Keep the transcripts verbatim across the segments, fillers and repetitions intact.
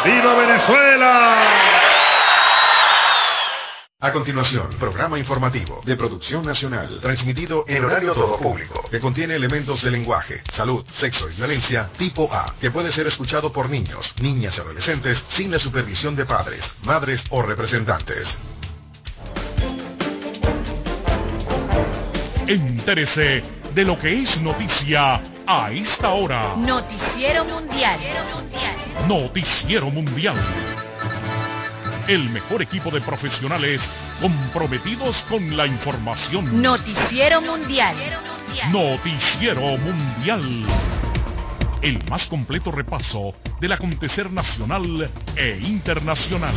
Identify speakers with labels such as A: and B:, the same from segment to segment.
A: ¡Viva Venezuela!
B: A continuación, programa informativo de producción nacional, transmitido en horario todo público, que contiene elementos de lenguaje, salud, sexo y violencia tipo A, que puede ser escuchado por niños, niñas y adolescentes sin la supervisión de padres, madres o representantes.
C: Entérese de lo que es noticia a esta hora.
D: Noticiero Mundial.
C: Noticiero Mundial. El mejor equipo de profesionales comprometidos con la información.
D: Noticiero Mundial.
C: Noticiero Mundial. El más completo repaso del acontecer nacional e internacional.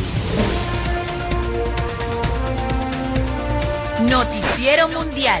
D: Noticiero Mundial.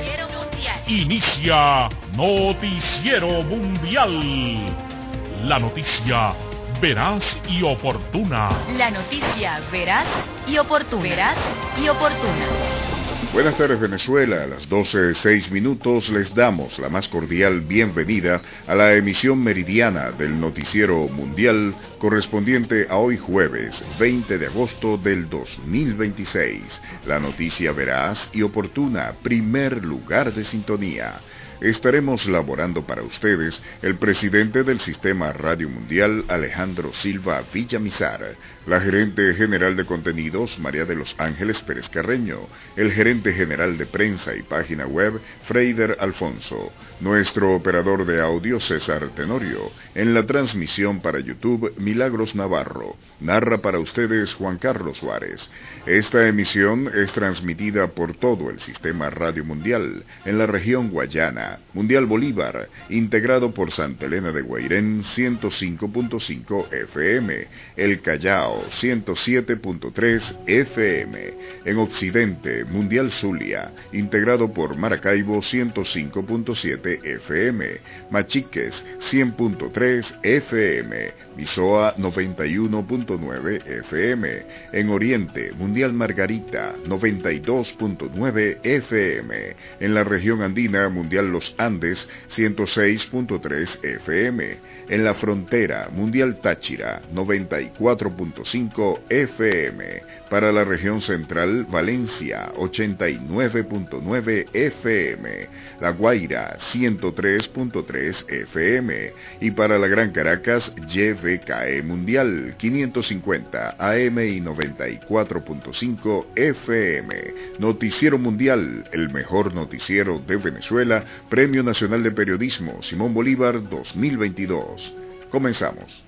C: Inicia Noticiero Mundial. La noticia veraz y oportuna.
D: La noticia veraz y oportuna. Veraz y oportuna.
E: Buenas tardes, Venezuela. A las doce seis minutos les damos la más cordial bienvenida a la emisión meridiana del Noticiero Mundial correspondiente a hoy jueves veinte de agosto del dos mil veintiséis. La noticia veraz y oportuna, primer lugar de sintonía. Estaremos laborando para ustedes el presidente del Sistema Radio Mundial, Alejandro Silva Villamizar, la gerente general de contenidos, María de los Ángeles Pérez Carreño, el gerente general de prensa y página web, Freider Alfonso, nuestro operador de audio, César Tenorio, en la transmisión para YouTube, Milagros Navarro, narra para ustedes Juan Carlos Suárez. Esta emisión es transmitida por todo el Sistema Radio Mundial, en la región Guayana, Mundial Bolívar, integrado por Santa Elena de Guairén ciento cinco punto cinco F M, El Callao ciento siete punto tres F M, en Occidente Mundial Zulia, integrado por Maracaibo ciento cinco punto siete F M, Machiques cien punto tres F M, Misoa noventa y uno punto nueve F M, en Oriente Mundial Margarita noventa y dos punto nueve F M, en la región andina Mundial Los Andes ciento seis punto tres F M, en la frontera Mundial Táchira noventa y cuatro punto cinco F M, para la región central Valencia ochenta y nueve punto nueve F M, La Guaira ciento tres punto tres F M y para la Gran Caracas Y V K E Mundial quinientos cincuenta A M y noventa y cuatro punto cinco F M. Noticiero Mundial, el mejor noticiero de Venezuela, Premio Nacional de Periodismo Simón Bolívar dos mil veintidós. Comenzamos.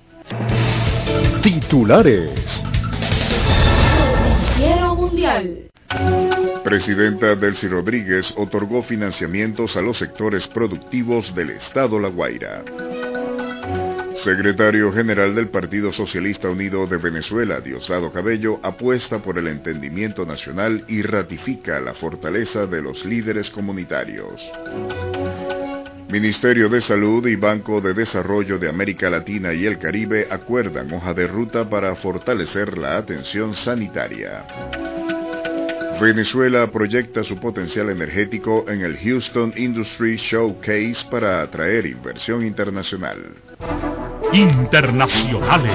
F: Titulares.
D: Noticiero Mundial.
E: Presidenta Delcy Rodríguez otorgó financiamientos a los sectores productivos del Estado La Guaira. Secretario General del Partido Socialista Unido de Venezuela, Diosdado Cabello, apuesta por el entendimiento nacional y ratifica la fortaleza de los líderes comunitarios. Ministerio de Salud y Banco de Desarrollo de América Latina y el Caribe acuerdan hoja de ruta para fortalecer la atención sanitaria. Venezuela proyecta su potencial energético en el Houston Industry Showcase para atraer inversión internacional.
C: Internacionales.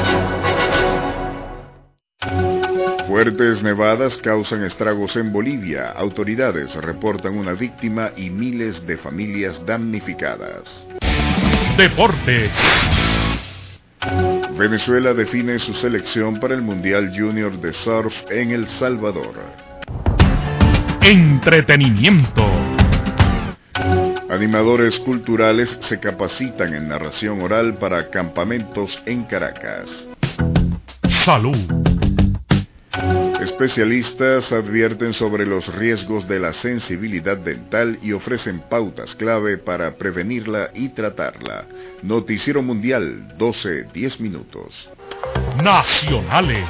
E: Fuertes nevadas causan estragos en Bolivia. Autoridades reportan una víctima y miles de familias damnificadas.
C: Deportes.
E: Venezuela define su selección para el Mundial Junior de Surf en El Salvador.
C: Entretenimiento.
E: Animadores culturales se capacitan en narración oral para campamentos en Caracas.
C: Salud.
E: Especialistas advierten sobre los riesgos de la sensibilidad dental y ofrecen pautas clave para prevenirla y tratarla. Noticiero Mundial, doce diez minutos.
C: Nacionales.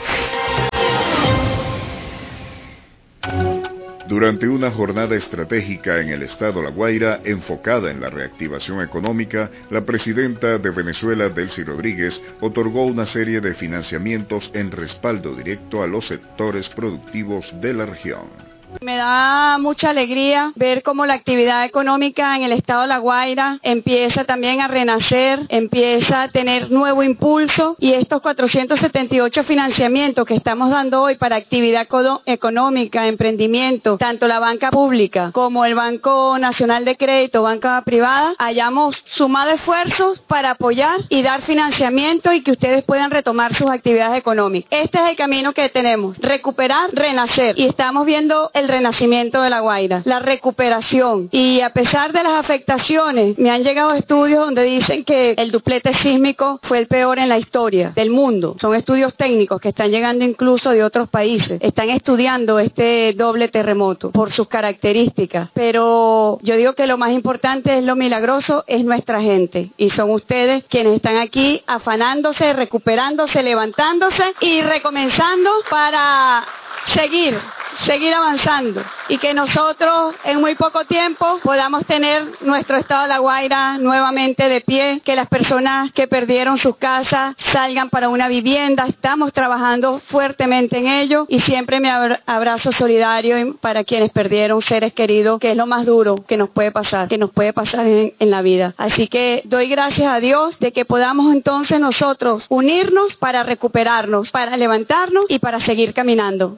E: Durante una jornada estratégica en el estado La Guaira, enfocada en la reactivación económica, la presidenta de Venezuela, Delcy Rodríguez, otorgó una serie de financiamientos en respaldo directo a los sectores productivos de la región.
F: Me da mucha alegría ver cómo la actividad económica en el estado de La Guaira empieza también a renacer, empieza a tener nuevo impulso, y estos cuatrocientos setenta y ocho financiamientos que estamos dando hoy para actividad económica, emprendimiento, tanto la banca pública como el Banco Nacional de Crédito, banca privada, hayamos sumado esfuerzos para apoyar y dar financiamiento y que ustedes puedan retomar sus actividades económicas. Este es el camino que tenemos, recuperar, renacer, y estamos viendo el renacimiento de La Guaira, la recuperación. Y a pesar de las afectaciones, me han llegado estudios donde dicen que el duplete sísmico fue el peor en la historia del mundo. Son estudios técnicos que están llegando incluso de otros países. Están estudiando este doble terremoto por sus características. Pero yo digo que lo más importante es lo milagroso, es nuestra gente. Y son ustedes quienes están aquí afanándose, recuperándose, levantándose y recomenzando para seguir, seguir avanzando, y que nosotros en muy poco tiempo podamos tener nuestro estado de La Guaira nuevamente de pie, que las personas que perdieron sus casas salgan para una vivienda. Estamos trabajando fuertemente en ello, y siempre mi abrazo solidario para quienes perdieron seres queridos, que es lo más duro que nos puede pasar, que nos puede pasar en, en la vida. Así que doy gracias a Dios de que podamos entonces nosotros unirnos para recuperarnos, para levantarnos y para seguir caminando.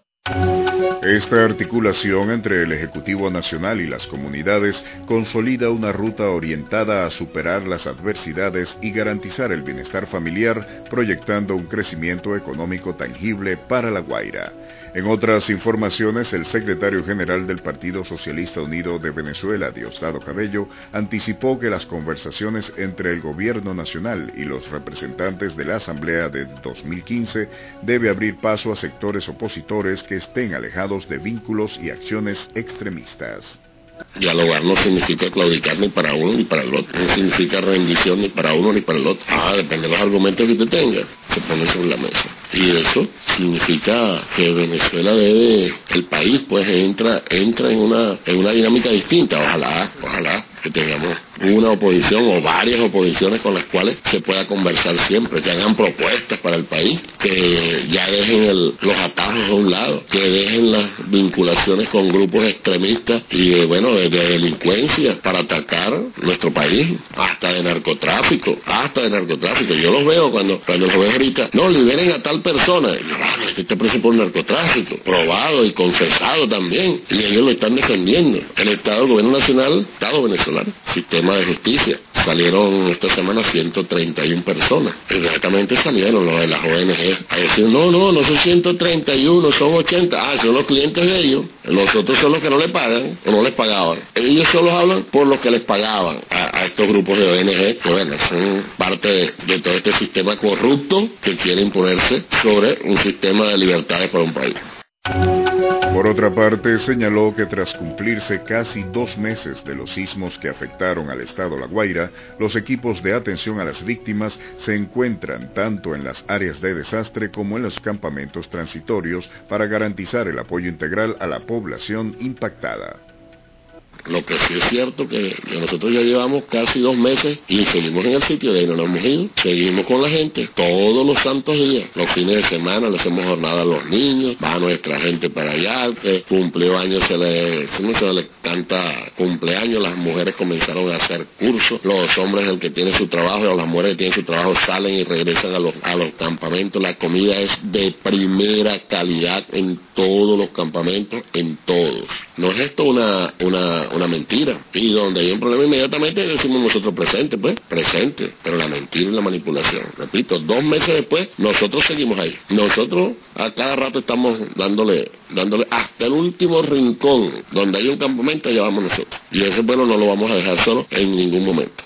E: Esta articulación entre el Ejecutivo Nacional y las comunidades consolida una ruta orientada a superar las adversidades y garantizar el bienestar familiar, proyectando un crecimiento económico tangible para La Guaira. En otras informaciones, el secretario general del Partido Socialista Unido de Venezuela, Diosdado Cabello, anticipó que las conversaciones entre el gobierno nacional y los representantes de la Asamblea de dos mil quince debe abrir paso a sectores opositores que estén alejados de vínculos y acciones extremistas.
G: Dialogar no significa claudicar ni para uno ni para el otro, no significa rendición ni para uno ni para el otro. Ah, depende de los argumentos que usted tenga, se ponen sobre la mesa. Y eso significa que Venezuela debe, el país pues entra entra en una en una dinámica distinta. Ojalá, ojalá que tengamos una oposición o varias oposiciones con las cuales se pueda conversar siempre, que hagan propuestas para el país, que ya dejen el, los atajos a un lado, que dejen las vinculaciones con grupos extremistas y de, bueno, de, de delincuencia para atacar nuestro país, hasta de narcotráfico, hasta de narcotráfico. Yo los veo cuando, cuando los veo ahorita, no, liberen a tal persona, y yo, ah, este está preso por narcotráfico, probado y confesado también, y ellos lo están defendiendo. El Estado, el Gobierno Nacional, Estado venezolano, sistema de justicia, salieron esta semana ciento treinta y una personas, inmediatamente salieron los de las O N G a decir, no, no, no son ciento treinta y uno, son ochenta, ah, son los clientes de ellos, los otros son los que no les pagan, o no les pagaban, ellos solo hablan por los que les pagaban a, a estos grupos de O N G, que bueno, son parte de, de todo este sistema corrupto que quiere imponerse sobre un sistema de libertades para un país.
E: Por otra parte, señaló que tras cumplirse casi dos meses de los sismos que afectaron al estado La Guaira, los equipos de atención a las víctimas se encuentran tanto en las áreas de desastre como en los campamentos transitorios para garantizar el apoyo integral a la población impactada.
G: Lo que sí es cierto que nosotros ya llevamos casi dos meses y seguimos en el sitio, de ahí no nos hemos ido, seguimos con la gente todos los santos días, los fines de semana le hacemos jornada a los niños, va nuestra gente para allá, que cumpleaños se le, se le canta cumpleaños, las mujeres comenzaron a hacer cursos, los hombres el que tiene su trabajo o las mujeres que tienen su trabajo salen y regresan a los, a los campamentos, la comida es de primera calidad en todos los campamentos, en todos. No es esto una, una, una mentira. Y donde hay un problema inmediatamente decimos nosotros presente, pues, presente. Pero la mentira y la manipulación. Repito, dos meses después, nosotros seguimos ahí. Nosotros a cada rato estamos dándole, dándole hasta el último rincón donde hay un campamento, allá vamos nosotros. Y ese pueblo no lo vamos a dejar solo en ningún momento.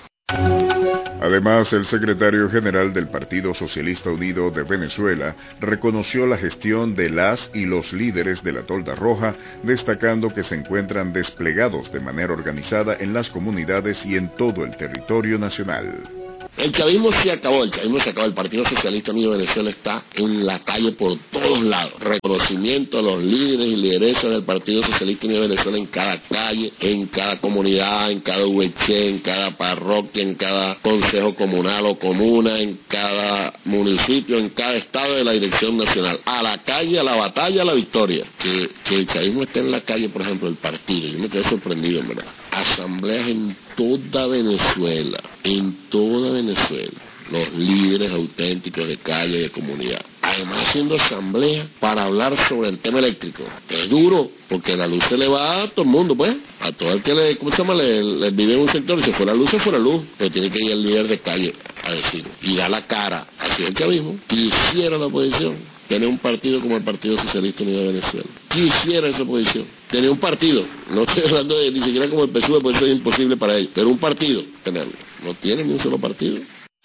E: Además, el secretario general del Partido Socialista Unido de Venezuela reconoció la gestión de las y los líderes de la Tolda Roja, destacando que se encuentran desplegados de manera organizada en las comunidades y en todo el territorio nacional.
G: El chavismo se acabó, el chavismo se acabó, el Partido Socialista Unido de Venezuela está en la calle por todos lados. Reconocimiento a los líderes y lideresas del Partido Socialista Unido de Venezuela en cada calle, en cada comunidad, en cada U H, en cada parroquia, en cada consejo comunal o comuna, en cada municipio, en cada estado de la dirección nacional. A la calle, a la batalla, a la victoria. Que, que el chavismo esté en la calle, por ejemplo, el partido, yo me quedé sorprendido, en verdad. Asambleas en toda Venezuela, en toda Venezuela, los líderes auténticos de calle, de comunidad. Además haciendo asamblea para hablar sobre el tema eléctrico. Es duro, porque la luz se le va a todo el mundo, pues. A todo el que le, ¿cómo se llama? Le, le vive en un sector y se fue la luz, se fue la luz. Pero tiene que ir el líder de calle a decirlo. Y da la cara. Así es el chavismo. Quisiera la oposición tener un partido como el Partido Socialista Unido de Venezuela. Quisiera esa oposición. Tener un partido. No estoy hablando de ni siquiera como el P S U V, porque eso es imposible para ellos. Pero un partido, tenerlo. No tienen ni un solo partido.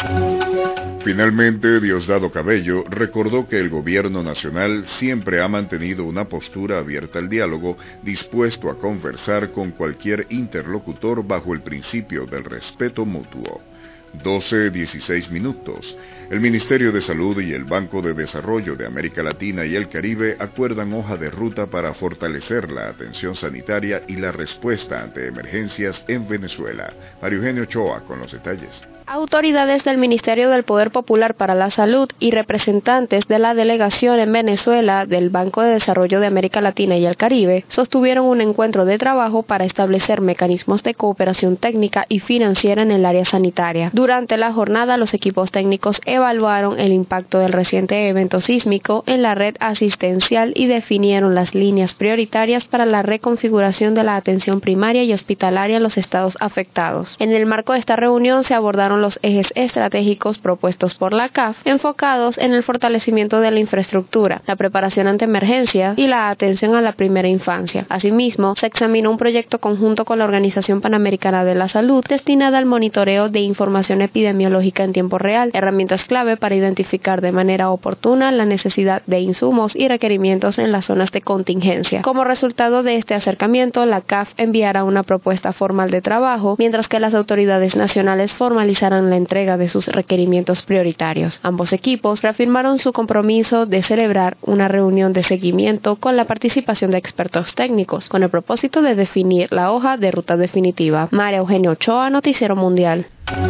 E: Finalmente, Diosdado Cabello recordó que el gobierno nacional siempre ha mantenido una postura abierta al diálogo, dispuesto a conversar con cualquier interlocutor bajo el principio del respeto mutuo. doce dieciséis minutos. El Ministerio de Salud y el Banco de Desarrollo de América Latina y el Caribe acuerdan hoja de ruta para fortalecer la atención sanitaria y la respuesta ante emergencias en Venezuela. Mario Eugenio Ochoa con los detalles.
H: Autoridades del Ministerio del Poder Popular para la Salud y representantes de la delegación en Venezuela del Banco de Desarrollo de América Latina y el Caribe sostuvieron un encuentro de trabajo para establecer mecanismos de cooperación técnica y financiera en el área sanitaria. Durante la jornada, los equipos técnicos evaluaron el impacto del reciente evento sísmico en la red asistencial y definieron las líneas prioritarias para la reconfiguración de la atención primaria y hospitalaria en los estados afectados. En el marco de esta reunión se abordaron los ejes estratégicos propuestos por la C A F, enfocados en el fortalecimiento de la infraestructura, la preparación ante emergencias y la atención a la primera infancia. Asimismo, se examinó un proyecto conjunto con la Organización Panamericana de la Salud destinada al monitoreo de información epidemiológica en tiempo real, herramientas clave para identificar de manera oportuna la necesidad de insumos y requerimientos en las zonas de contingencia. Como resultado de este acercamiento, la C A F enviará una propuesta formal de trabajo, mientras que las autoridades nacionales formalizarán la entrega de sus requerimientos prioritarios. Ambos equipos reafirmaron su compromiso de celebrar una reunión de seguimiento con la participación de expertos técnicos, con el propósito de definir la hoja de ruta definitiva. María Eugenia Ochoa, Noticiero Mundial.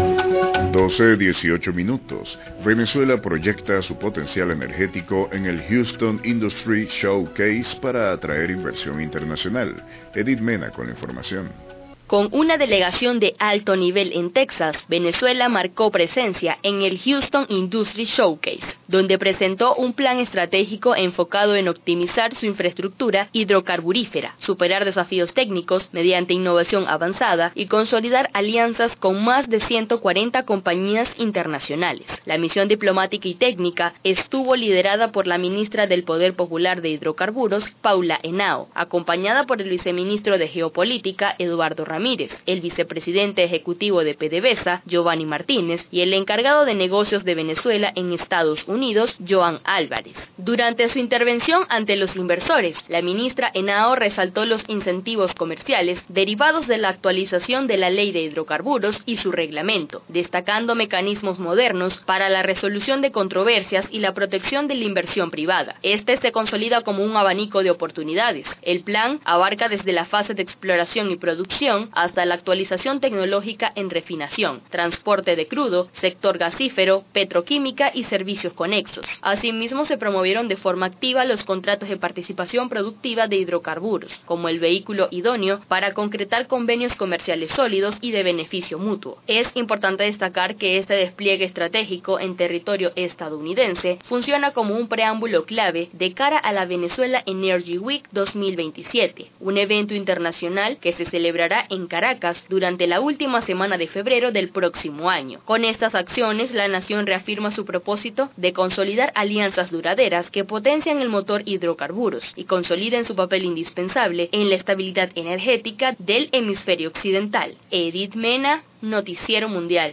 E: doce dieciocho minutos. Venezuela proyecta su potencial energético en el Houston Industry Showcase para atraer inversión internacional. Edith Mena con la información.
I: Con una delegación de alto nivel en Texas, Venezuela marcó presencia en el Houston Industry Showcase, donde presentó un plan estratégico enfocado en optimizar su infraestructura hidrocarburífera, superar desafíos técnicos mediante innovación avanzada y consolidar alianzas con más de ciento cuarenta compañías internacionales. La misión diplomática y técnica estuvo liderada por la ministra del Poder Popular de Hidrocarburos, Paula Henao, acompañada por el viceministro de Geopolítica, Eduardo Ramírez, Ramírez, el vicepresidente ejecutivo de PDVSA, Giovanni Martínez, y el encargado de negocios de Venezuela en Estados Unidos, Joan Álvarez. Durante su intervención ante los inversores, la ministra Henao resaltó los incentivos comerciales derivados de la actualización de la Ley de Hidrocarburos y su reglamento, destacando mecanismos modernos para la resolución de controversias y la protección de la inversión privada. Este se consolida como un abanico de oportunidades. El plan abarca desde la fase de exploración y producción hasta la actualización tecnológica en refinación, transporte de crudo, sector gasífero, petroquímica y servicios conexos. Asimismo, se promovieron de forma activa los contratos de participación productiva de hidrocarburos, como el vehículo idóneo para concretar convenios comerciales sólidos y de beneficio mutuo. Es importante destacar que este despliegue estratégico en territorio estadounidense funciona como un preámbulo clave de cara a la Venezuela Energy Week dos mil veintisiete, un evento internacional que se celebrará en Caracas durante la última semana de febrero del próximo año. Con estas acciones, la nación reafirma su propósito de consolidar alianzas duraderas que potencian el motor hidrocarburos y consoliden su papel indispensable en la estabilidad energética del hemisferio occidental. Edith Mena, Noticiero Mundial.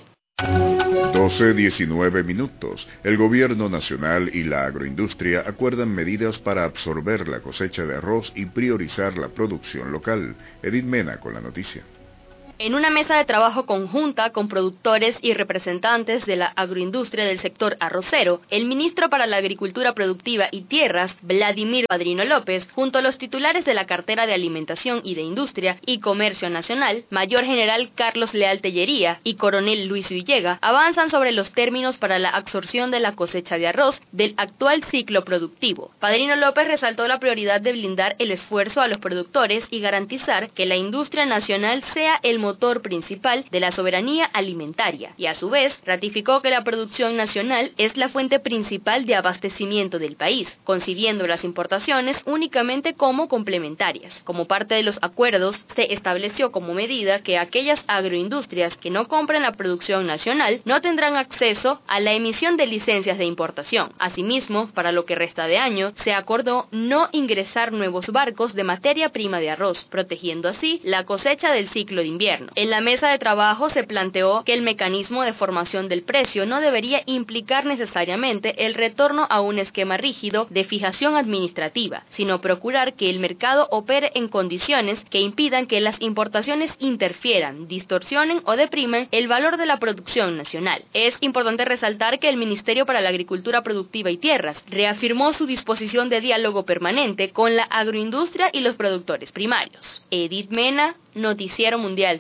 E: doce diecinueve minutos. El gobierno nacional y la agroindustria acuerdan medidas para absorber la cosecha de arroz y priorizar la producción local. Edith Mena con la noticia.
I: En una mesa de trabajo conjunta con productores y representantes de la agroindustria del sector arrocero, el ministro para la Agricultura Productiva y Tierras, Vladimir Padrino López, junto a los titulares de la cartera de Alimentación y de Industria y Comercio Nacional, Mayor General Carlos Leal Tellería y Coronel Luis Villega, avanzan sobre los términos para la absorción de la cosecha de arroz del actual ciclo productivo. Padrino López resaltó la prioridad de blindar el esfuerzo a los productores y garantizar que la industria nacional sea el motor principal de la soberanía alimentaria, y a su vez ratificó que la producción nacional es la fuente principal de abastecimiento del país, concibiendo las importaciones únicamente como complementarias. Como parte de los acuerdos, se estableció como medida que aquellas agroindustrias que no compren la producción nacional no tendrán acceso a la emisión de licencias de importación. Asimismo, para lo que resta de año, se acordó no ingresar nuevos barcos de materia prima de arroz, protegiendo así la cosecha del ciclo de invierno. En la mesa de trabajo se planteó que el mecanismo de formación del precio no debería implicar necesariamente el retorno a un esquema rígido de fijación administrativa, sino procurar que el mercado opere en condiciones que impidan que las importaciones interfieran, distorsionen o deprimen el valor de la producción nacional. Es importante resaltar que el Ministerio para la Agricultura Productiva y Tierras reafirmó su disposición de diálogo permanente con la agroindustria y los productores primarios. Edith Mena, Noticiero Mundial.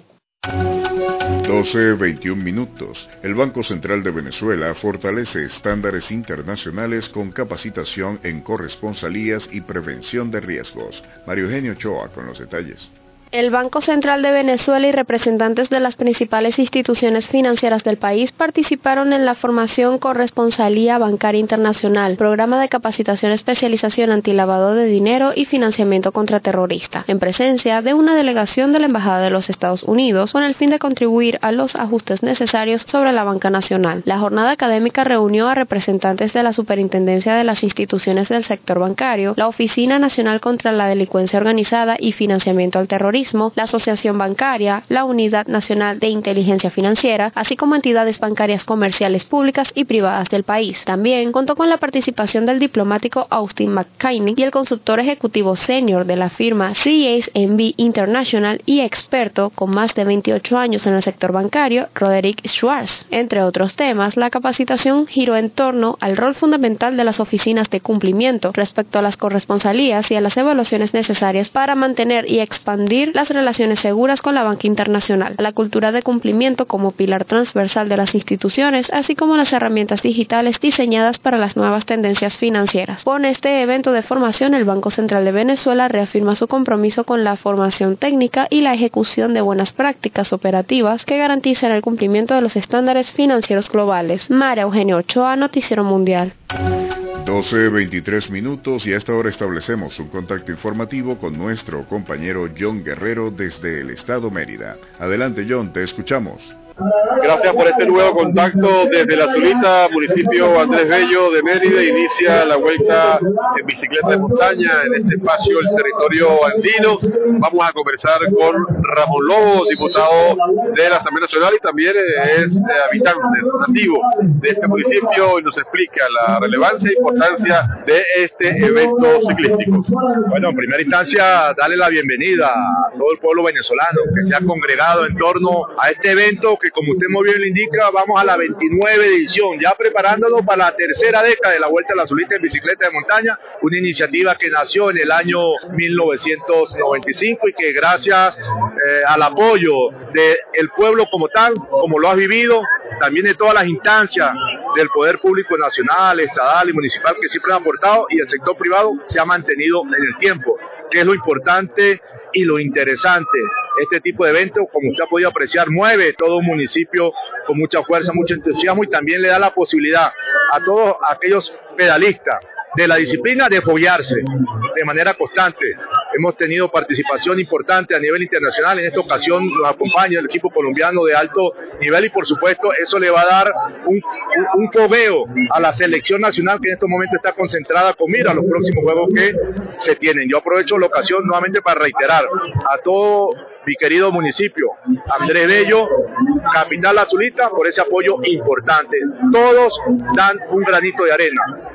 E: doce veintiún minutos. El Banco Central de Venezuela fortalece estándares internacionales con capacitación en corresponsalías y prevención de riesgos. Mario Eugenio Ochoa con los detalles.
H: El Banco Central de Venezuela y representantes de las principales instituciones financieras del país participaron en la formación Corresponsalía Bancaria Internacional, programa de capacitación especialización antilavado de dinero y financiamiento contraterrorista, en presencia de una delegación de la Embajada de los Estados Unidos, con el fin de contribuir a los ajustes necesarios sobre la banca nacional. La jornada académica reunió a representantes de la Superintendencia de las Instituciones del Sector Bancario, la Oficina Nacional contra la Delincuencia Organizada y Financiamiento al Terrorismo, la Asociación Bancaria, la Unidad Nacional de Inteligencia Financiera, así como entidades bancarias comerciales públicas y privadas del país. También contó con la participación del diplomático Austin McKinney y el consultor ejecutivo senior de la firma C S M B International y experto con más de veintiocho años en el sector bancario, Roderick Schwartz. Entre otros temas, la capacitación giró en torno al rol fundamental de las oficinas de cumplimiento respecto a las corresponsalías y a las evaluaciones necesarias para mantener y expandir las relaciones seguras con la banca internacional, a la cultura de cumplimiento como pilar transversal de las instituciones, así como las herramientas digitales diseñadas para las nuevas tendencias financieras. Con este evento de formación, el Banco Central de Venezuela reafirma su compromiso con la formación técnica y la ejecución de buenas prácticas operativas que garanticen el cumplimiento de los estándares financieros globales. María Eugenio Ochoa, Noticiero Mundial.
E: doce veintitrés minutos y a esta hora establecemos un contacto informativo con nuestro compañero John Guerrero desde el estado Mérida. Adelante John, te escuchamos.
J: Gracias por este nuevo contacto desde La Zulita, municipio Andrés Bello de Mérida. Inicia la vuelta en bicicleta de montaña en este espacio, el territorio andino. Vamos a conversar con Ramón Lobo, diputado de la Asamblea Nacional y también es eh, habitante, es nativo de este municipio y nos explica la relevancia e importancia de este evento ciclístico.
K: Bueno, en primera instancia, darle la bienvenida a todo el pueblo venezolano que se ha congregado en torno a este evento que, como usted muy bien lo indica, vamos a la veintinueve edición, ya preparándonos para la tercera década de la Vuelta a La Zulita en bicicleta de montaña, una iniciativa que nació en el año mil novecientos noventa y cinco y que gracias eh, al apoyo del pueblo como tal, como lo has vivido, también de todas las instancias del poder público nacional, estatal y municipal que siempre han aportado, y el sector privado se ha mantenido en el tiempo, que es lo importante y lo interesante. Este tipo de eventos, como usted ha podido apreciar, mueve todo un municipio con mucha fuerza, mucho entusiasmo, y también le da la posibilidad a todos aquellos pedalistas de la disciplina de foguearse de manera constante. Hemos tenido participación importante a nivel internacional. En esta ocasión nos acompaña el equipo colombiano de alto nivel y, por supuesto, eso le va a dar un, un, un fogueo a la selección nacional que en estos momentos está concentrada con mira a los próximos juegos que se tienen. Yo aprovecho la ocasión nuevamente para reiterar a todo mi querido municipio Andrés Bello, capital La Zulita, por ese apoyo importante. Todos dan un granito de arena.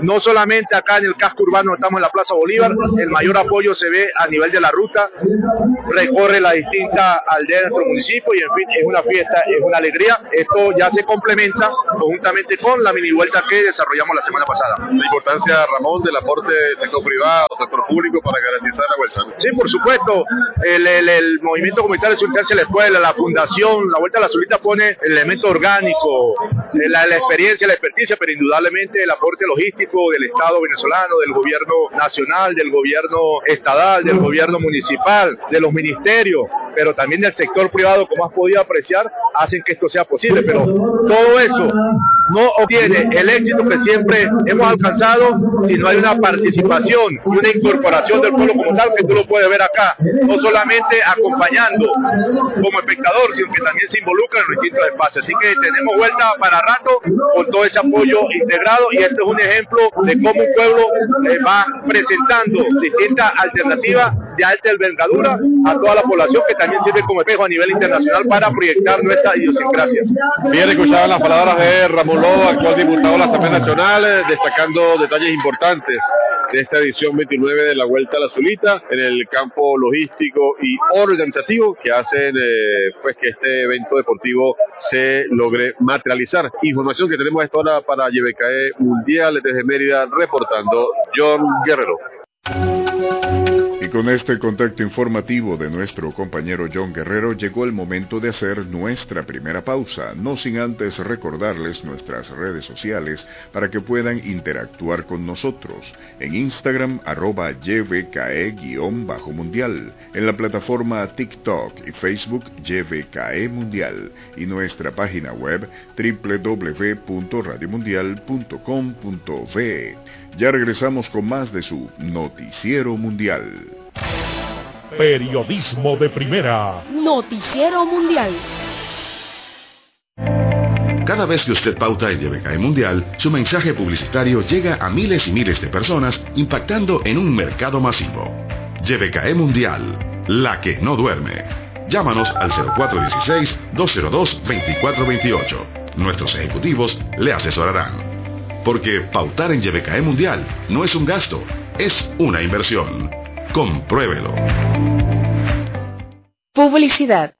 K: no solamente acá en el casco urbano, estamos en la Plaza Bolívar, el mayor apoyo se ve a nivel de la ruta, recorre las distintas aldeas de nuestro municipio y en fin, es una fiesta, es una alegría. Esto ya se complementa conjuntamente con la mini vuelta que desarrollamos la semana pasada.
J: La importancia, Ramón, del aporte del sector privado, sector público para garantizar la vuelta.
K: Sí, por supuesto, el, el, el movimiento comunitario de Solita hacia la escuela, la fundación, la Vuelta a la Solita pone el elemento orgánico, la, la experiencia, la experticia, pero indudablemente el aporte logístico del Estado venezolano, del gobierno nacional, del gobierno estadal, del gobierno municipal, de los ministerios, pero también del sector privado, como has podido apreciar, hacen que esto sea posible, pero todo eso no obtiene el éxito que siempre hemos alcanzado si no hay una participación y una incorporación del pueblo como tal, que tú lo puedes ver acá, no solamente acompañando como espectador, sino que también se involucra en los distintos espacios. Así que tenemos vuelta para rato con todo ese apoyo integrado, y este es un ejemplo de cómo un pueblo eh, va presentando distintas alternativas de alta envergadura a toda la población, que también sirve como espejo a nivel internacional para proyectar nuestra idiosincrasia.
J: Bien, escuchaban las palabras de Ramón Lobo, actual diputado de la Asamblea Nacional, destacando detalles importantes de esta edición veintinueve de la Vuelta a la Solita en el campo logístico y organizativo que hacen eh, pues que este evento deportivo se logre materializar. Información que tenemos a esta hora para Y B K E Mundial desde Mérida, reportando John Guerrero.
E: Y con este contacto informativo de nuestro compañero John Guerrero llegó el momento de hacer nuestra primera pausa, no sin antes recordarles nuestras redes sociales para que puedan interactuar con nosotros. En Instagram, arroba Y B K E-mundial, en la plataforma TikTok y Facebook Y B K E Mundial, y nuestra página web doble u doble u doble u punto radio mundial punto com punto b e. Ya regresamos con más de su Noticiero Mundial.
C: Periodismo de primera.
H: Noticiero Mundial.
B: Cada vez que usted pauta en Y B K E Mundial, su mensaje publicitario llega a miles y miles de personas, impactando en un mercado masivo. Y B K E Mundial, la que no duerme. Llámanos al cero cuatro uno seis, dos cero dos, dos cuatro dos ocho. Nuestros ejecutivos le asesorarán. Porque pautar en Y B K E Mundial no es un gasto, es una inversión. Compruébelo.
H: Publicidad.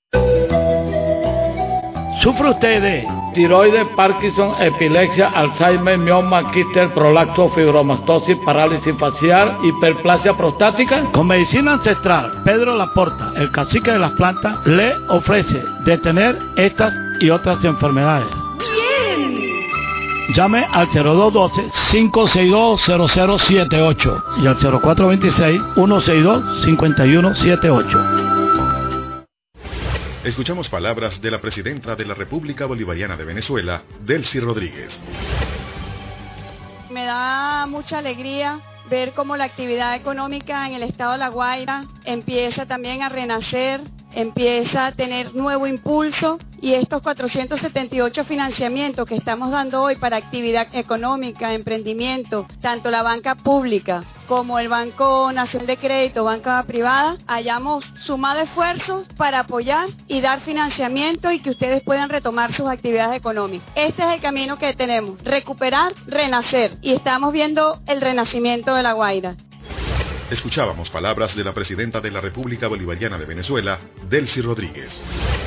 L: ¿Sufre usted de tiroides, Parkinson, epilepsia, Alzheimer, mioma, quiste, prolapso, fibromastosis, parálisis facial, hiperplasia prostática? Con medicina ancestral, Pedro Laporta, el cacique de las plantas, le ofrece detener estas y otras enfermedades. ¡Bien! Llame al cero dos uno dos, cinco seis dos, cero cero siete ocho y al cero cuatro dos seis, uno seis dos, cinco uno siete ocho.
B: Escuchamos palabras de la presidenta de la República Bolivariana de Venezuela, Delcy Rodríguez.
F: Me da mucha alegría ver cómo la actividad económica en el estado de La Guaira empieza también a renacer, empieza a tener nuevo impulso, y estos cuatrocientos setenta y ocho financiamientos que estamos dando hoy para actividad económica, emprendimiento, tanto la banca pública como el Banco Nacional de Crédito, banca privada, hayamos sumado esfuerzos para apoyar y dar financiamiento y que ustedes puedan retomar sus actividades económicas. Este es el camino que tenemos, recuperar, renacer, y estamos viendo el renacimiento de La Guaira.
B: Escuchábamos palabras de la presidenta de la República Bolivariana de Venezuela, Delcy Rodríguez.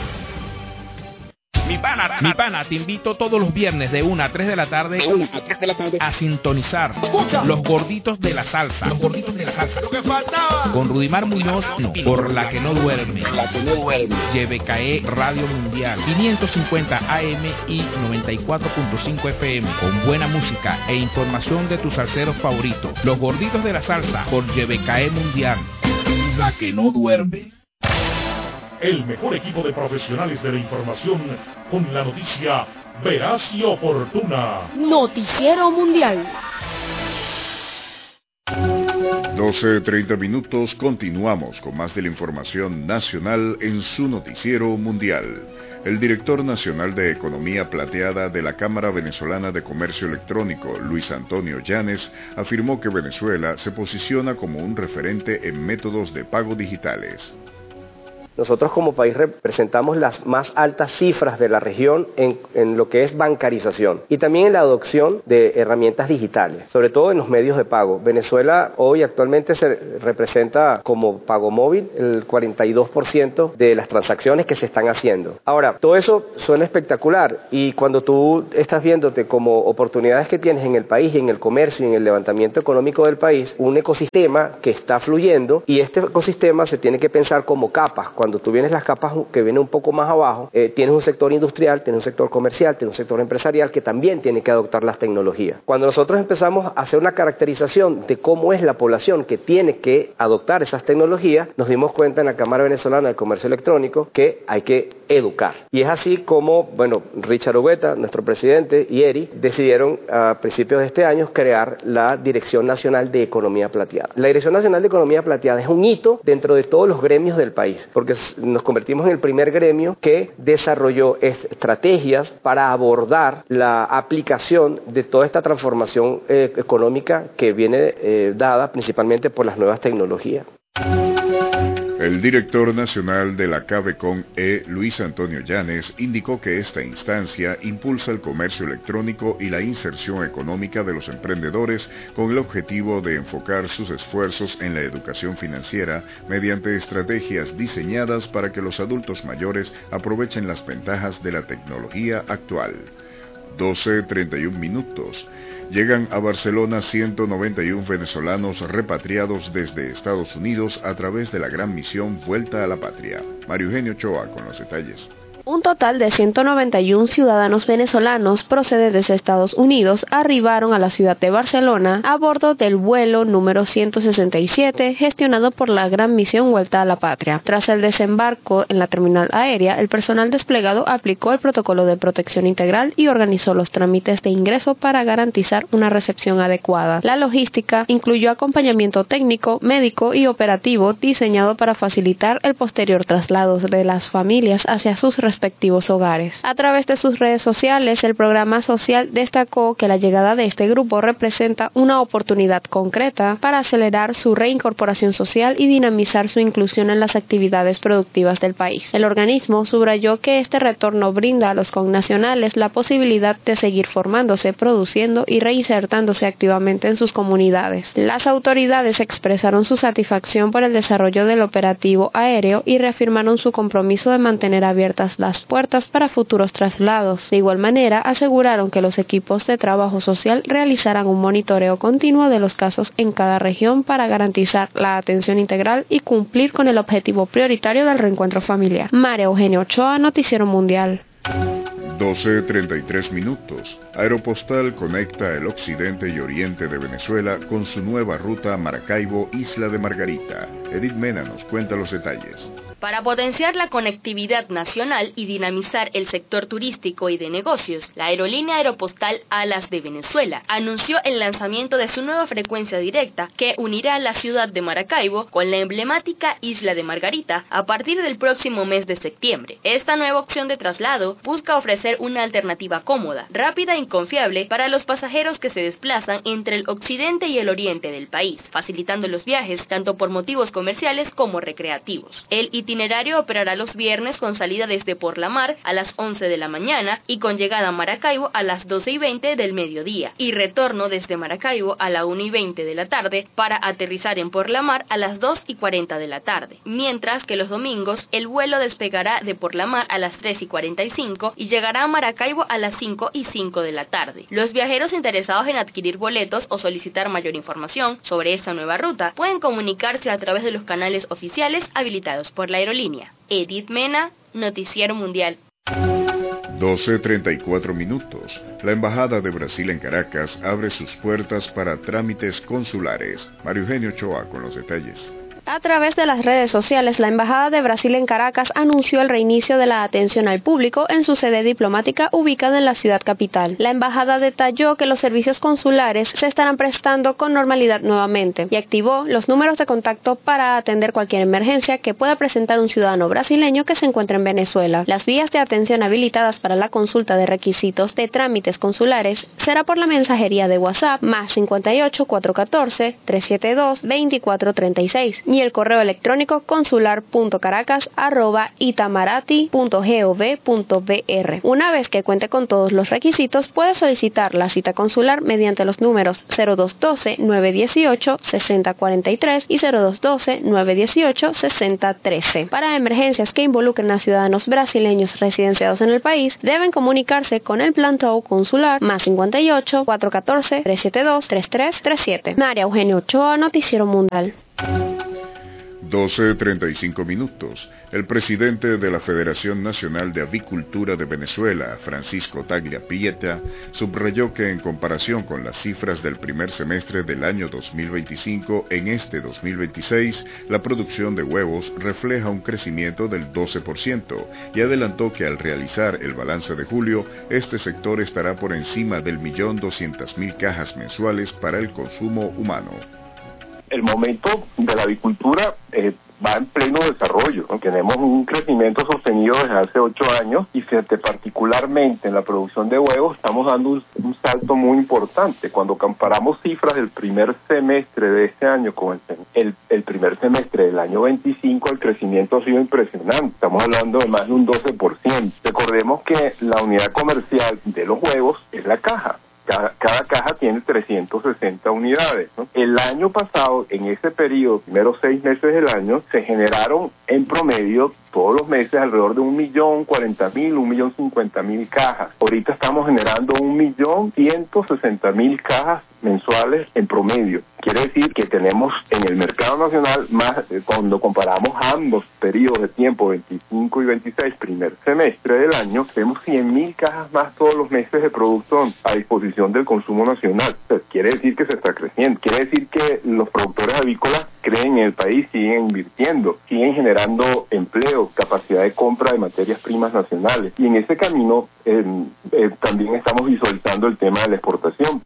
M: Mi pana, mi pana, te invito todos los viernes de una a tres de la tarde a sintonizar Los Gorditos de la Salsa. Los Gorditos de la Salsa. Con Rudimar Muñoz, no, por la que no duerme. La que no duerme. Y B K E Radio Mundial, quinientos cincuenta A M y noventa y cuatro punto cinco F M, con buena música e información de tus salseros favoritos. Los Gorditos de la Salsa por Y B K E Mundial. La que no duerme.
C: El mejor equipo de profesionales de la información con la noticia veraz y oportuna.
H: Noticiero Mundial.
E: doce treinta minutos, continuamos con más de la información nacional en su Noticiero Mundial. El director nacional de Economía Plateada de la Cámara Venezolana de Comercio Electrónico, Luis Antonio Llanes, afirmó que Venezuela se posiciona como un referente en métodos de pago digitales.
N: Nosotros como país representamos las más altas cifras de la región en, en lo que es bancarización y también en la adopción de herramientas digitales, sobre todo en los medios de pago. Venezuela hoy actualmente se representa como pago móvil el cuarenta y dos por ciento de las transacciones que se están haciendo. Ahora, todo eso suena espectacular y cuando tú estás viéndote como oportunidades que tienes en el país y en el comercio y en el levantamiento económico del país, un ecosistema que está fluyendo y este ecosistema se tiene que pensar como capas. Cuando tú vienes las capas que vienen un poco más abajo, eh, tienes un sector industrial, tienes un sector comercial, tienes un sector empresarial que también tiene que adoptar las tecnologías. Cuando nosotros empezamos a hacer una caracterización de cómo es la población que tiene que adoptar esas tecnologías, nos dimos cuenta en la Cámara Venezolana de Comercio Electrónico que hay que educar. Y es así como, bueno, Richard Ugueta, nuestro presidente, y Eri decidieron a principios de este año crear la Dirección Nacional de Economía Plateada. La Dirección Nacional de Economía Plateada es un hito dentro de todos los gremios del país, porque nos convertimos en el primer gremio que desarrolló estrategias para abordar la aplicación de toda esta transformación eh, económica que viene eh, dada principalmente por las nuevas tecnologías.
E: El director nacional de la CABECON-E, Luis Antonio Llanes, indicó que esta instancia impulsa el comercio electrónico y la inserción económica de los emprendedores con el objetivo de enfocar sus esfuerzos en la educación financiera mediante estrategias diseñadas para que los adultos mayores aprovechen las ventajas de la tecnología actual. doce treinta y un minutos. Llegan a Barcelona ciento noventa y uno venezolanos repatriados desde Estados Unidos a través de la gran misión Vuelta a la Patria. Mario Eugenio Ochoa con los detalles.
H: Un total de ciento noventa y uno ciudadanos venezolanos procedentes de Estados Unidos arribaron a la ciudad de Barcelona a bordo del vuelo número ciento sesenta y siete gestionado por la Gran Misión Vuelta a la Patria. Tras el desembarco en la terminal aérea, el personal desplegado aplicó el protocolo de protección integral y organizó los trámites de ingreso para garantizar una recepción adecuada. La logística incluyó acompañamiento técnico, médico y operativo diseñado para facilitar el posterior traslado de las familias hacia sus respectivos hogares. A través de sus redes sociales, el programa social destacó que la llegada de este grupo representa una oportunidad concreta para acelerar su reincorporación social y dinamizar su inclusión en las actividades productivas del país. El organismo subrayó que este retorno brinda a los connacionales la posibilidad de seguir formándose, produciendo y reinsertándose activamente en sus comunidades. Las autoridades expresaron su satisfacción por el desarrollo del operativo aéreo y reafirmaron su compromiso de mantener abiertas las puertas para futuros traslados. De igual manera, aseguraron que los equipos de trabajo social realizarán un monitoreo continuo de los casos en cada región para garantizar la atención integral y cumplir con el objetivo prioritario del reencuentro familiar. María Eugenia Ochoa, Noticiero Mundial.
E: doce treinta y tres minutos. Aeropostal conecta el occidente y oriente de Venezuela con su nueva ruta Maracaibo-Isla de Margarita. Edith Mena nos cuenta los detalles.
I: Para potenciar la conectividad nacional y dinamizar el sector turístico y de negocios, la aerolínea aeropostal Alas de Venezuela anunció el lanzamiento de su nueva frecuencia directa que unirá la ciudad de Maracaibo con la emblemática Isla de Margarita a partir del próximo mes de septiembre. Esta nueva opción de traslado busca ofrecer una alternativa cómoda, rápida y confiable para los pasajeros que se desplazan entre el occidente y el oriente del país, facilitando los viajes tanto por motivos comerciales como recreativos. El itinerario operará los viernes con salida desde Por la Mar a las once de la mañana y con llegada a Maracaibo a las doce y veinte del mediodía y retorno desde Maracaibo a la una y veinte de la tarde para aterrizar en Por la Mar a las dos y cuarenta de la tarde, mientras que los domingos el vuelo despegará de Por la Mar a las tres y cuarenta y cinco y llegará a Maracaibo a las cinco y cinco de la tarde. Los viajeros interesados en adquirir boletos o solicitar mayor información sobre esta nueva ruta pueden comunicarse a través de los canales oficiales habilitados por la aerolínea. Edith Mena, Noticiero Mundial.
E: doce treinta y cuatro minutos. La Embajada de Brasil en Caracas abre sus puertas para trámites consulares. Mario Eugenio Ochoa con los detalles.
H: A través de las redes sociales, la Embajada de Brasil en Caracas anunció el reinicio de la atención al público en su sede diplomática ubicada en la ciudad capital. La embajada detalló que los servicios consulares se estarán prestando con normalidad nuevamente y activó los números de contacto para atender cualquier emergencia que pueda presentar un ciudadano brasileño que se encuentre en Venezuela. Las vías de atención habilitadas para la consulta de requisitos de trámites consulares será por la mensajería de WhatsApp más cincuenta y ocho, cuatrocientos catorce, trescientos setenta y dos, veinticuatro treinta y seis, y el correo electrónico consular punto caracas arroba itamarati punto gov punto br. Una vez que cuente con todos los requisitos, puede solicitar la cita consular mediante los números cero dos uno dos, nueve uno ocho, seis cero cuatro tres y cero dos uno dos, nueve uno ocho, seis cero uno tres. Para emergencias que involucren a ciudadanos brasileños residenciados en el país, deben comunicarse con el plantón consular más cincuenta y ocho, cuatrocientos catorce, trescientos setenta y dos, treinta y tres treinta y siete. María Eugenia Ochoa, Noticiero Mundial.
E: doce treinta y cinco minutos. El presidente de la Federación Nacional de Avicultura de Venezuela, Francisco Taglia Prieta, subrayó que en comparación con las cifras del primer semestre del año dos mil veinticinco, en este dos mil veintiséis, la producción de huevos refleja un crecimiento del doce por ciento y adelantó que al realizar el balance de julio, este sector estará por encima del millón doscientas mil cajas mensuales para el consumo humano.
O: El momento de la avicultura eh, va en pleno desarrollo, ¿no? Tenemos un crecimiento sostenido desde hace ocho años y fíjate, particularmente en la producción de huevos estamos dando un, un salto muy importante. Cuando comparamos cifras del primer semestre de este año con el, el, el primer semestre del año veinticinco, el crecimiento ha sido impresionante. Estamos hablando de más de un doce por ciento. Recordemos que la unidad comercial de los huevos es la caja. Cada, cada caja tiene trescientas sesenta unidades, ¿no? El año pasado, en ese periodo, primeros seis meses del año, se generaron en promedio todos los meses alrededor de un millón cuarenta mil, un millón cincuenta mil cajas. Ahorita estamos generando un millón ciento sesenta mil cajas mensuales en promedio. Quiere decir que tenemos en el mercado nacional más, eh, cuando comparamos ambos periodos de tiempo, veinticinco y veintiséis, primer semestre del año, tenemos cien mil cajas más todos los meses de producción a disposición del consumo nacional. O sea, quiere decir que se está creciendo. Quiere decir que los productores avícolas creen en el país, siguen invirtiendo, siguen generando empleo, capacidad de compra de materias primas nacionales. Y en ese camino eh, eh, también estamos visualizando el tema de la exportación.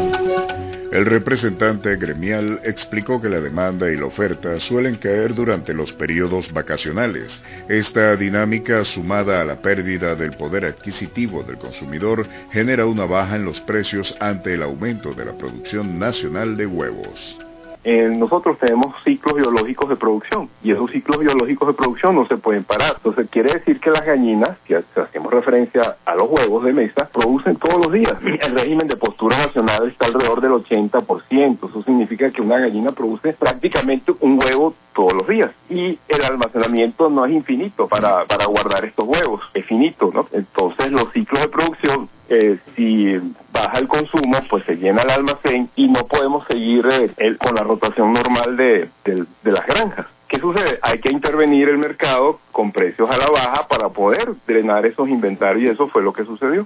E: El representante gremial explicó que la demanda y la oferta suelen caer durante los periodos vacacionales. Esta dinámica, sumada a la pérdida del poder adquisitivo del consumidor, genera una baja en los precios ante el aumento de la producción nacional de huevos.
O: Eh, nosotros tenemos ciclos biológicos de producción y esos ciclos biológicos de producción no se pueden parar. Entonces quiere decir que las gallinas, que hacemos referencia a los huevos de mesa, producen todos los días. El régimen de postura nacional está alrededor del ochenta por ciento. Eso significa que una gallina produce prácticamente un huevo todos los días. Y el almacenamiento no es infinito para, para guardar estos huevos, es finito, ¿no? Entonces los ciclos de producción, eh, si baja el consumo, pues se llena el almacén y no podemos seguir eh, el, con la rotación normal de, de, de las granjas. ¿Qué sucede? Hay que intervenir el mercado con precios a la baja para poder drenar esos inventarios y eso fue lo que sucedió.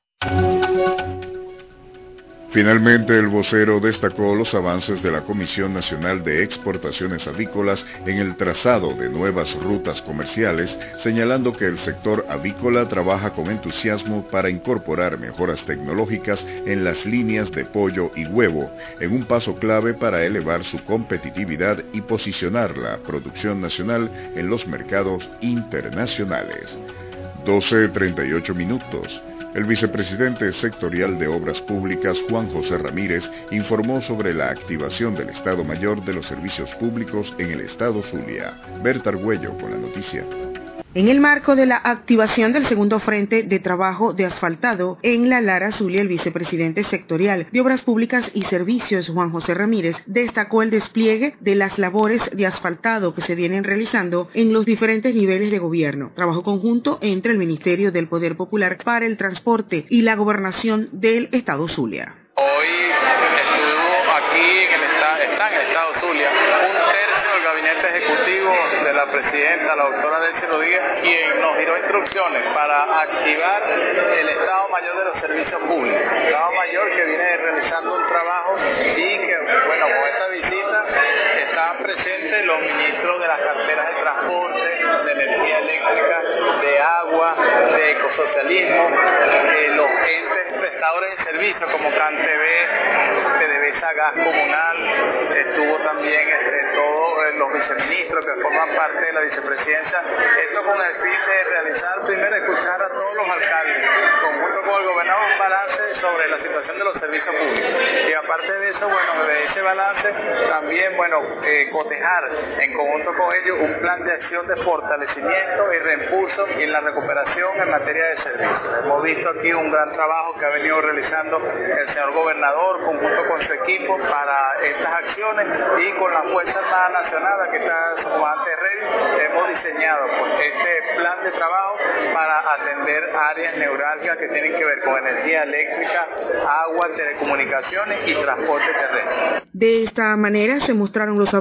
E: Finalmente, el vocero destacó los avances de la Comisión Nacional de Exportaciones Avícolas en el trazado de nuevas rutas comerciales, señalando que el sector avícola trabaja con entusiasmo para incorporar mejoras tecnológicas en las líneas de pollo y huevo, en un paso clave para elevar su competitividad y posicionar la producción nacional en los mercados internacionales. doce treinta y ocho minutos. El vicepresidente sectorial de Obras Públicas, Juan José Ramírez, informó sobre la activación del Estado Mayor de los Servicios Públicos en el Estado Zulia. Berta Argüello con la noticia.
P: En el marco de la activación del segundo frente de trabajo de asfaltado en la Lara Zulia, el vicepresidente sectorial de Obras Públicas y Servicios, Juan José Ramírez, destacó el despliegue de las labores de asfaltado que se vienen realizando en los diferentes niveles de gobierno. Trabajo conjunto entre el Ministerio del Poder Popular para el Transporte y la Gobernación del Estado Zulia.
Q: Hoy estuvo aquí en el estado, está en el Estado Zulia un tercio del gabinete ejecutivo de la presidenta, la doctora Delcy Rodríguez, quien nos dio instrucciones para activar el Estado Mayor de los Servicios Públicos. Estado Mayor que viene realizando un trabajo y que, bueno, con esta visita están presentes los ministros de las carteras de transporte, de energía eléctrica, de agua, de ecosocialismo, eh, los entes prestadores de servicios como CanTV, P D V Presa, Gas Comunal, estuvo también este, todos eh, los viceministros que forman parte de la vicepresidencia, esto con el fin de realizar, primero escuchar a todos los alcaldes, conjunto con el gobernador, un balance sobre la situación de los servicios públicos. Y aparte de eso, bueno, de ese balance, también, bueno, eh, cotejar en conjunto con ellos un plan de acción de fortalecimiento y reimpulso y en la recuperación en materia de servicios. Hemos visto aquí un gran trabajo que ha venido realizando el señor gobernador conjunto con su equipo para estas acciones y con la Fuerza Armada Nacional, que está su comandante Rey, hemos diseñado pues, este plan de trabajo para atender áreas neurálgicas que tienen que ver con energía eléctrica, agua, telecomunicaciones y transporte terrestre.
P: De esta manera se mostraron los